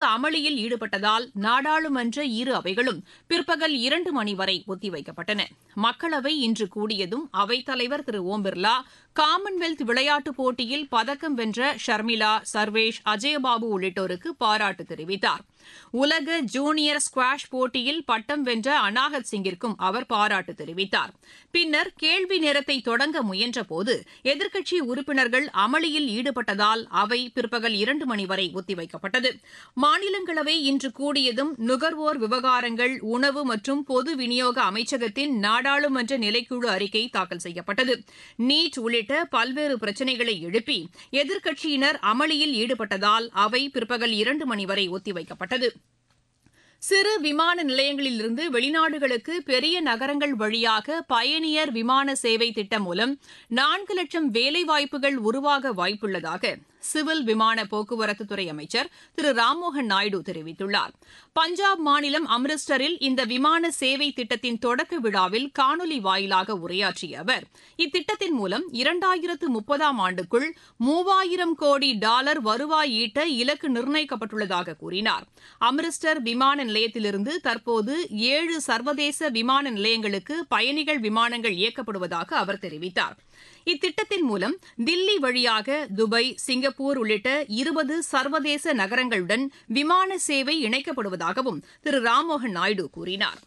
அமளியில் ஈடுபட்டதால் நாடாளுமன்ற இரு அவைகளும் பிற்பகல் 2 மணி வரை ஒத்திவைக்கப்பட்டன. மக்களவை இன்று கூடியதும் அவைத்தலைவர் திரு ஓம் பிர்லா காமன்வெல்த் விளையாட்டுப் போட்டியில் பதக்கம் வென்ற ஷர்மிளா, சர்வேஷ், அஜயபாபு உள்ளிட்டோருக்கு பாராட்டு தெரிவித்தார். உலக ஜூனியர் ஸ்குவாஷ் போட்டியில் பட்டம் வென்ற அனாஹத் சிங்கிற்கும் அவர் பாராட்டு தெரிவித்தார். பின்னர் கேள்வி நேரத்தை தொடங்க முயன்றபோது எதிர்க்கட்சி உறுப்பினர்கள் அமளியில் ஈடுபட்டதால் அவை பிற்பகல் 2 மணி வரை ஒத்திவைக்கப்பட்டது. மாநிலங்களவை இன்று கூடியதும் நுகர்வோர் விவகாரங்கள், உணவு மற்றும் பொது விநியோக அமைச்சகத்தின் நாடாளுமன்ற நிலைக்குழு அறிக்கை தாக்கல் செய்யப்பட்டது. நீட் உள்ளிட்ட பல்வேறு பிரச்சினைகளை எழுப்பி எதிர்க்கட்சியினர் அமளியில் ஈடுபட்டதால் அவை பிற்பகல் 2 மணி வரை ஒத்திவைக்கப்பட்டது. சிறு விமான நிலையங்களிலிருந்து வெளிநாடுகளுக்கு பெரிய நகரங்கள் வழியாக பயணியர் விமான சேவை திட்டம் மூலம் 4 லட்சம் வேலைவாய்ப்புகள் உருவாக வாய்ப்புள்ளதாக சிவில் விமான போக்குவரத்துத்துறை அமைச்சர் திரு ராம்மோகன் நாயுடு தெரிவித்துள்ளார். பஞ்சாப் மாநிலம் அம்ரிஸ்டரில் இந்த விமான சேவை திட்டத்தின் தொடக்க விழாவில் காணொலி வாயிலாக உரையாற்றிய அவர், இத்திட்டத்தின் மூலம் 2030ஆம் ஆண்டுக்குள் $3000 கோடி வருவாய் ஈட்ட இலக்கு நிர்ணயிக்கப்பட்டுள்ளதாக கூறினார். அம்ரிஸ்டர் விமான நிலையத்திலிருந்து தற்போது 7 சர்வதேச விமான நிலையங்களுக்கு பயணிகள் விமானங்கள் இயக்கப்படுவதாக அவர் தெரிவித்தார். இத்திட்டத்தின் மூலம் தில்லி வழியாக துபாய், சிங்கப்பூர் உள்ளிட்ட 20 சர்வதேச நகரங்களுடன் விமான சேவை இணைக்கப்படுவதாகவும் திரு ராம்மோகன் நாயுடு கூறினார்.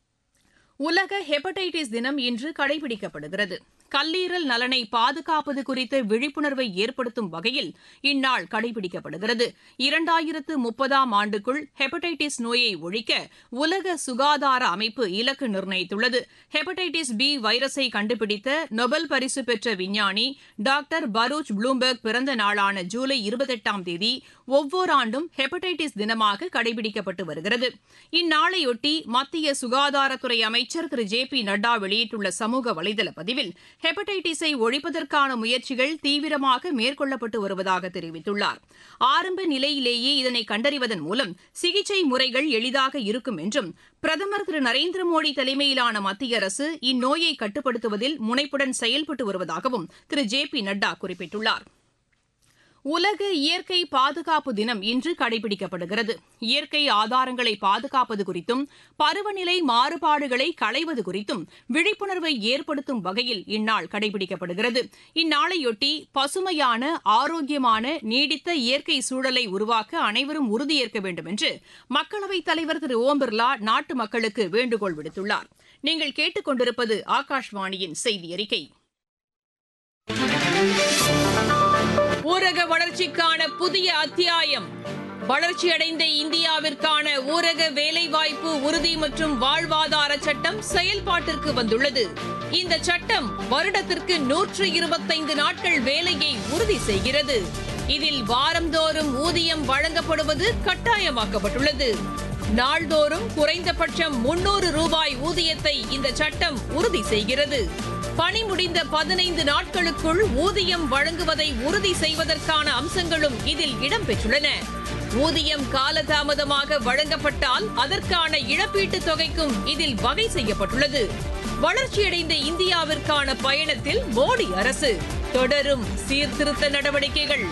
உலக ஹெப்படைட்டிஸ் தினம் இன்று கடைபிடிக்கப்படுகிறது. கல்லீரல் நலனை பாதுகாப்பது குறித்த விழிப்புணர்வை ஏற்படுத்தும் வகையில் இந்நாள் கடைபிடிக்கப்படுகிறது. 2030ஆம் ஆண்டுக்குள் ஹெப்படைட்டிஸ் நோயை ஒழிக்க உலக சுகாதார அமைப்பு இலக்கு நிர்ணயித்துள்ளது. ஹெப்படைட்டிஸ் பி வைரஸை கண்டுபிடித்த நொபல் பரிசு பெற்ற விஞ்ஞானி டாக்டர் பரூச் ப்ளூம்பெர்க் பிறந்த நாளான ஜூலை 28ஆம் தேதி ஒவ்வொரு ஆண்டும் ஹெப்படைட்டிஸ் தினமாக கடைபிடிக்கப்பட்டு வருகிறது. இந்நாளையொட்டி மத்திய சுகாதாரத்துறை அமைச்சர் திரு ஜே பி நட்டா வெளியிட்டுள்ள சமூக வலைதள பதிவில் ஹெப்படைட்டிஸை ஒழிப்பதற்கான முயற்சிகள் தீவிரமாக மேற்கொள்ளப்பட்டு வருவதாக தெரிவித்துள்ளார். ஆரம்ப நிலையிலேயே இதனை கண்டறிவதன் மூலம் சிகிச்சை முறைகள் எளிதாக இருக்கும் என்றும் பிரதமர் திரு நரேந்திர மோடி தலைமையிலான மத்திய அரசு இந்நோயை கட்டுப்படுத்துவதில் முனைப்புடன் செயல்பட்டு வருவதாகவும் திரு ஜே பி நட்டா குறிப்பிட்டுள்ளார். உலக இயற்கை பாதுகாப்பு தினம் இன்று கடைபிடிக்கப்படுகிறது. இயற்கை ஆதாரங்களை பாதுகாப்பது குறித்தும் பருவநிலை மாறுபாடுகளை களைவது குறித்தும் விழிப்புணர்வை ஏற்படுத்தும் வகையில் இந்நாள் கடைபிடிக்கப்படுகிறது. இந்நாளையொட்டி பசுமையான, ஆரோக்கியமான, நீடித்த இயற்கை சூழலை உருவாக்க அனைவரும் உறுதியேற்க வேண்டும் என்று மக்களவைத் தலைவர் திரு ஓம் பிர்லா நாட்டு மக்களுக்கு வேண்டுகோள் விடுத்துள்ளார். நீங்கள் கேட்டுக் கொண்டிருப்பது ஆகாஷ்வாணியின் செய்தி அறிக்கை. ஊரக வளர்ச்சிக்கான புதிய அத்தியாயம். வளர்ச்சியடைந்த இந்தியாவிற்கான ஊரக வேலைவாய்ப்பு உறுதி மற்றும் வாழ்வாதார சட்டம் செயல்பாட்டிற்கு வந்துள்ளது. இந்த சட்டம் வருடத்திற்கு 125 நாட்கள் வேலையை உறுதி செய்கிறது. இதில் வாரந்தோறும் ஊதியம் வழங்கப்படுவது கட்டாயமாக்கப்பட்டுள்ளது. நாள்தோறும் குறைந்தபட்சம் 300 ரூபாய் ஊதியத்தை இந்த சட்டம் உறுதி செய்கிறது. பணி முடிந்த 15 நாட்களுக்குள் ஊதியம் வழங்குவதை உறுதி செய்வதற்கான அம்சங்களும் இதில் இடம்பெற்றுள்ளன. ஊதியம் காலதாமதமாக வழங்கப்பட்டால் அதற்கான இழப்பீட்டுத் தொகைக்கும் இதில் வகை செய்யப்பட்டுள்ளது. வளர்ச்சியடைந்த இந்தியாவிற்கான பயணத்தில் மோடி அரசு தொடரும் சீர்திருத்த நடவடிக்கைகள்.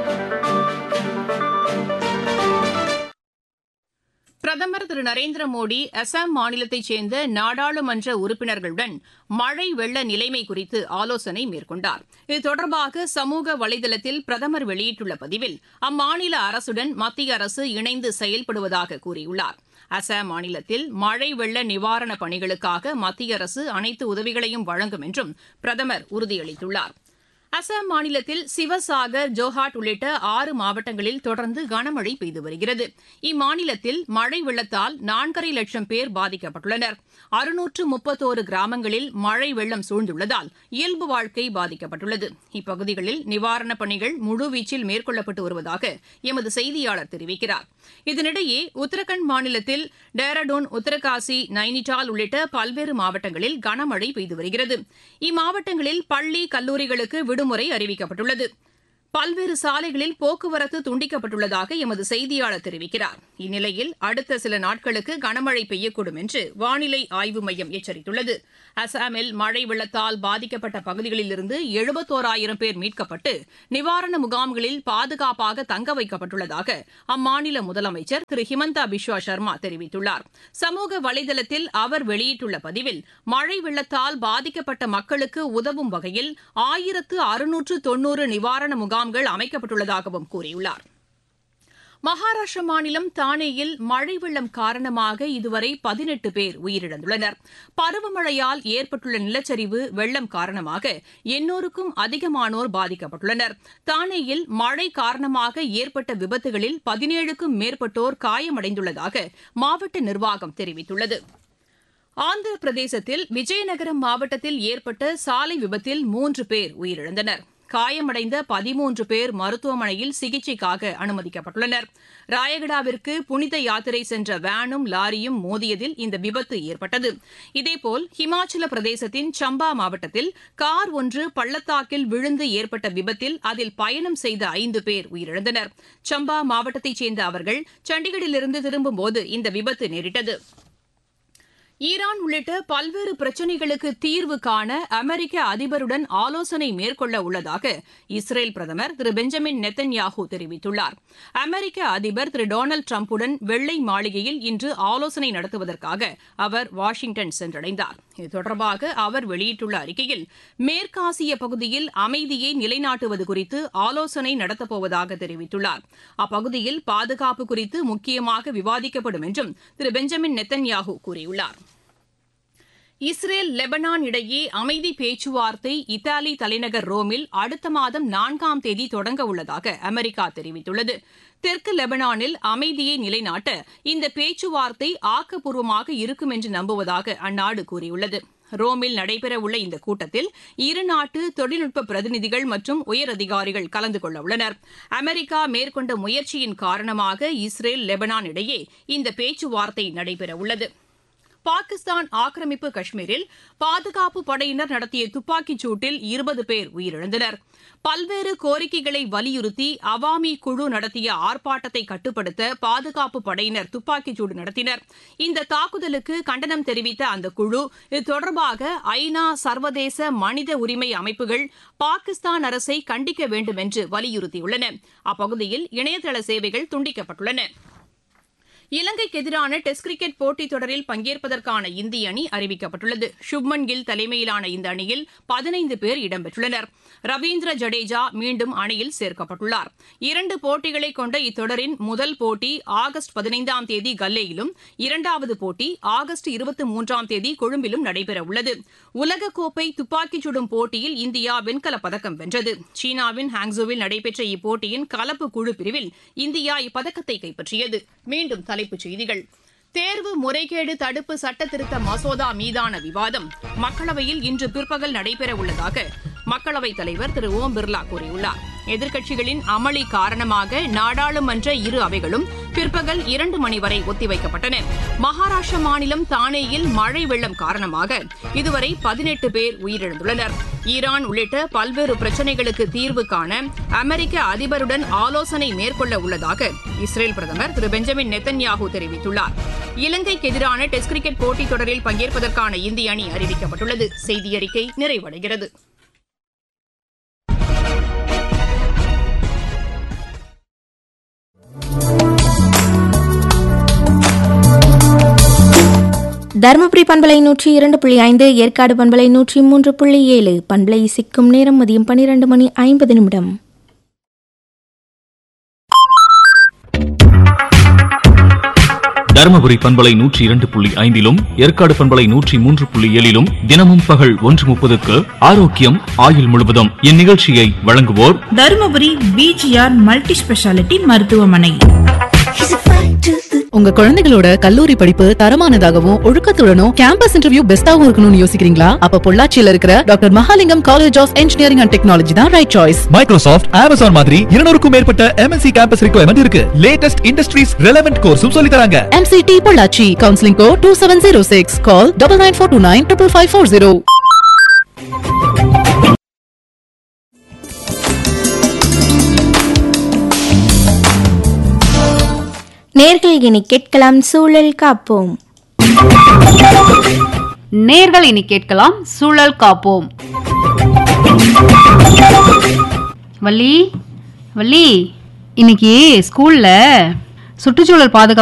பிரதமர் திரு நரேந்திர மோடி அசாம் மாநிலத்தைச் சேர்ந்த நாடாளுமன்ற உறுப்பினர்களுடன் மழை வெள்ள நிலைமை குறித்து ஆலோசனை மேற்கொண்டார். இது தொடர்பாக சமூக வலைதளத்தில் பிரதமர் வெளியிட்டுள்ள பதிவில் அம்மாநில அரசுடன் மத்திய அரசு இணைந்து செயல்படுவதாக கூறியுள்ளார். அசாம் மாநிலத்தில் மழை வெள்ள நிவாரணப் பணிகளுக்காக மத்திய அரசு அனைத்து உதவிகளையும் வழங்கும் என்றும் பிரதமர் உறுதியளித்துள்ளார். அசாம் மாநிலத்தில் சிவசாகர், ஜோஹாட் உள்ளிட்ட 6 மாவட்டங்களில் தொடர்ந்து கனமழை பெய்து வருகிறது. இம்மாநிலத்தில் மழை வெள்ளத்தால் 4.5 லட்சம் பேர் பாதிக்கப்பட்டுள்ளனர். 631 கிராமங்களில் மழை வெள்ளம் சூழ்ந்துள்ளதால் இயல்பு வாழ்க்கை பாதிக்கப்பட்டுள்ளது. இப்பகுதிகளில் நிவாரணப் பணிகள் முழுவீச்சில் மேற்கொள்ளப்பட்டு வருவதாக எமது செய்தியாளர் தெரிவிக்கிறார். இதனிடையே உத்தரகண்ட் மாநிலத்தில் டேராடூன், உத்தரகாசி, நைனிடால் உள்ளிட்ட பல்வேறு மாவட்டங்களில் கனமழை பெய்து வருகிறது. இம்மாவட்டங்களில் பள்ளி, கல்லூரிகளுக்கு விடுமுறை அறிவிக்கப்பட்டுள்ளது. பல்வேறு சாலைகளில் போக்குவரத்து துண்டிக்கப்பட்டுள்ளதாக எமது செய்தியாளர் தெரிவிக்கிறார். இந்நிலையில் அடுத்த சில நாட்களுக்கு கனமழை பெய்யக்கூடும் என்று வானிலை ஆய்வு மையம் எச்சரித்துள்ளது. அசாமில் மழை வெள்ளத்தால் பாதிக்கப்பட்ட பகுதிகளிலிருந்து 71,000 பேர் மீட்கப்பட்டு நிவாரண முகாம்களில் பாதுகாப்பாக தங்க வைக்கப்பட்டுள்ளதாக அம்மாநில முதலமைச்சர் திரு ஹிமந்தா பிஸ்வா சர்மா தெரிவித்துள்ளார். சமூக வலைதளத்தில் அவர் வெளியிட்டுள்ள பதிவில் மழை வெள்ளத்தால் பாதிக்கப்பட்ட மக்களுக்கு உதவும் வகையில் 1690 நிவாரண முகாம்கள் அமைக்கப்பட்டுள்ளதாகவும் கூறியுள்ளார். மகாராஷ்டிர மாநிலம் தானேயில் மழை வெள்ளம் காரணமாக இதுவரை 18 பேர் உயிரிழந்துள்ளனர். பருவமழையால் ஏற்பட்டுள்ள நிலச்சரிவு, வெள்ளம் காரணமாக 800க்கும் அதிகமானோர் பாதிக்கப்பட்டுள்ளனர். தானேயில் மழை காரணமாக ஏற்பட்ட விபத்துகளில் 17க்கும் மேற்பட்டோர் காயமடைந்துள்ளதாக மாவட்ட நிர்வாகம் தெரிவித்துள்ளது. ஆந்திர பிரதேசத்தில் விஜயநகரம் மாவட்டத்தில் ஏற்பட்ட சாலை விபத்தில் 3 பேர் உயிரிழந்தனர். காயமடைந்த 13 பேர் மருத்துவமனையில் சிகிச்சைக்காக அனுமதிக்கப்பட்டுள்ளனர். ராயகடாவிற்கு புனித யாத்திரை சென்ற வேனும் லாரியும் மோதியதில் இந்த விபத்து ஏற்பட்டது. இதேபோல் ஹிமாச்சல பிரதேசத்தின் சம்பா மாவட்டத்தில் கார் ஒன்று பள்ளத்தாக்கில் விழுந்து ஏற்பட்ட விபத்தில் அதில் பயணம் செய்த 5 பேர் உயிரிழந்தனர். சம்பா மாவட்டத்தைச் சேர்ந்த அவர்கள் சண்டிகரிலிருந்து திரும்பும்போது இந்த விபத்து நேரிட்டது. ஈரான் உள்ளிட்ட பல்வேறு பிரச்சினைகளுக்கு தீர்வு காண அமெரிக்க அதிபருடன் ஆலோசனை மேற்கொள்ள உள்ளதாக இஸ்ரேல் பிரதமர் திரு பெஞ்சமின் நெத்தன்யாஹூ தெரிவித்துள்ளார். அமெரிக்க அதிபர் திரு டொனால்டு டிரம்புடன் வெள்ளை மாளிகையில் இன்று ஆலோசனை நடத்துவதற்காக அவர் வாஷிங்டன் சென்றடைந்தார். இது தொடர்பாக அவர் வெளியிட்டுள்ள அறிக்கையில் மேற்காசிய பகுதியில் அமைதியை நிலைநாட்டுவது குறித்து ஆலோசனை நடத்தப்போவதாக தெரிவித்துள்ளார். அப்பகுதியில் பாதுகாப்பு குறித்து முக்கியமாக விவாதிக்கப்படும் என்றும் திரு பெஞ்சமின் நெத்தன்யாஹூ கூறியுள்ளார். இஸ்ரேல் லெபனான் இடையே அமைதி பேச்சுவார்த்தை இத்தாலி தலைநகர் ரோமில் அடுத்த மாதம் 4ஆம் தேதி தொடங்க உள்ளதாக அமெரிக்கா தெரிவித்துள்ளது. தெற்கு லெபனானில் அமைதியை நிலைநாட்ட இந்த பேச்சுவார்த்தை ஆக்கப்பூர்வமாக இருக்கும் என்று நம்புவதாக அந்நாடு கூறியுள்ளது. ரோமில் நடைபெறவுள்ள இந்த கூட்டத்தில் இருநாட்டு தொழில்நுட்ப பிரதிநிதிகள் மற்றும் உயரதிகாரிகள் கலந்து கொள்ள உள்ளனர். அமெரிக்கா மேற்கொண்ட முயற்சியின் காரணமாக இஸ்ரேல் லெபனான் இடையே இந்த பேச்சுவார்த்தை நடைபெறவுள்ளது. பாகிஸ்தான் ஆக்கிரமிப்பு காஷ்மீரில் பாதுகாப்பு படையினர் நடத்திய துப்பாக்கிச் சூட்டில் 20 பேர் உயிரிழந்தனர். பல்வேறு கோரிக்கைகளை வலியுறுத்தி அவாமி குழு நடத்திய ஆர்ப்பாட்டத்தை கட்டுப்படுத்த பாதுகாப்பு படையினர் துப்பாக்கிச் சூடு நடத்தினர். இந்த தாக்குதலுக்கு கண்டனம் தெரிவித்த அந்த குழு இது தொடர்பாக ஐநா, சர்வதேச மனித உரிமை அமைப்புகள் பாகிஸ்தான் அரசை கண்டிக்க வேண்டும் என்று வலியுறுத்தியுள்ளன. அப்பகுதியில் இணையதள சேவைகள் துண்டிக்கப்பட்டுள்ளன. இலங்கைக்கு எதிரான டெஸ்ட் கிரிக்கெட் போட்டித் தொடரில் பங்கேற்பதற்கான இந்திய அணி அறிவிக்கப்பட்டுள்ளது. சுப்மன் கில் தலைமையிலான இந்த அணியில் 15 பேர் இடம்பெற்றுள்ளனர். ரவீந்திர ஜடேஜா மீண்டும் அணியில் சேர்க்கப்பட்டுள்ளார். 2 போட்டிகளை கொண்ட இத்தொடரின் முதல் போட்டி ஆகஸ்ட் 15ஆம் தேதி கல்லேயிலும், 2வது போட்டி ஆகஸ்ட் 23ஆம் தேதி கொழும்பிலும் நடைபெறவுள்ளது. உலகக்கோப்பை துப்பாக்கிச் சுடும் போட்டியில் இந்தியா வெண்கலப் பதக்கம் வென்றது. சீனாவின் ஹாங்ஸோவில் நடைபெற்ற இப்போட்டியின் கலப்பு குழு பிரிவில் இந்தியா இப்பதக்கத்தை கைப்பற்றியது. மீண்டும் தலைப்புச் செய்திகள். தேர்வு முறைகேடு தடுப்பு சட்ட திருத்த மசோதா மீதான விவாதம் மக்களவையில் இன்று பிற்பகல் நடைபெறவுள்ளதாக மக்களவைத் தலைவர் திரு ஓம் பிர்லா கூறியுள்ளார். எதிர்க்கட்சிகளின் அமளி காரணமாக நாடாளுமன்ற இரு அவைகளும் பிற்பகல் 2 மணி வரை ஒத்திவைக்கப்பட்டன. மகாராஷ்டிர மாநிலம் தானேயில் மழை வெள்ளம் காரணமாக இதுவரை 18 பேர் உயிரிழந்துள்ளனர். ஈரான் உள்ளிட்ட பல்வேறு பிரச்சினைகளுக்கு தீர்வு காண அமெரிக்க அதிபருடன் ஆலோசனை மேற்கொள்ள உள்ளதாக இஸ்ரேல் பிரதமர் திரு பெஞ்சமின் நெத்தன்யாஹூ தெரிவித்துள்ளார். இலங்கைக்கு எதிரான டெஸ்ட் கிரிக்கெட் போட்டித் தொடரில் பங்கேற்பதற்கான இந்திய அணி அறிவிக்கப்பட்டுள்ளது. செய்தியறிக்கை நிறைவடைகிறது. தருமபுரி பண்பலை 102.5, ஏற்காடு பண்பலை 103.7. பண்பலை சிக்கும் நேரம் மதியம் 12:50. தருமபுரி பண்பலை 102.5, ஏற்காடு பண்பலை 103.7 தினமும் பகல் 1:30 ஆரோக்கியம் ஆயுள் முழுவதும் இந்நிகழ்ச்சியை வழங்குவோர் தருமபுரி பிஜிஆர் மல்டி ஸ்பெஷாலிட்டி மருத்துவமனை. உங்க குழந்தைகளோட கல்லூரி படிப்பு தரமானதாகவும் ஒழுக்கத்துடனும் கேம்பஸ் இன்டர்வியூ பெஸ்டாவும் இருக்கணும்னு யோசிக்கிறீங்களா? அப்ப பொள்ளாச்சியில இருக்கிற doctor Mahalingam college of engineering and technology தான் ரைட் சாய்ஸ். மைக்ரோசாஃப்ட், அமேசான் மாதிரி 200க்கும் மேற்பட்ட MNC கேம்பஸ் ரிக்வயர்மெண்ட் இருக்கு. லேட்டஸ்ட் இண்டஸ்ட்ரீஸ் ரெலவென்ட் கோர்ஸும் சொல்லி தராங்க. MCT பொள்ளாச்சி. Counselling code 2706. கால் 9942955540. நேர்கள் இனி கேட்கலாம் சூழல் காப்போம். நேர்கள் இனி கேட்கலாம் சூழல் காப்போம். வள்ளி வள்ளி, இன்னைக்கு ஸ்கூல்ல சுற்றுச்சூழல் பாதுகாப்பு